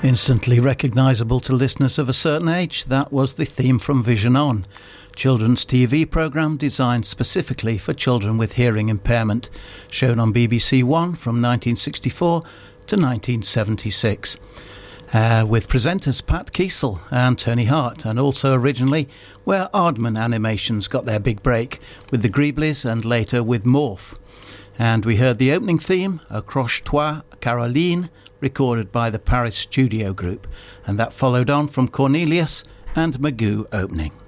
Instantly recognisable to listeners of a certain age, that was the theme from Vision On, children's TV programme designed specifically for children with hearing impairment, shown on BBC One from 1964 to 1976. With presenters Pat Kiesel and Tony Hart, and also originally where Aardman Animations got their big break with the Greeblies and later with Morph. And we heard the opening theme, Accroche-toi, Caroline, recorded by the Paris Studio Group, and that followed on from Cornelius and Magoo opening.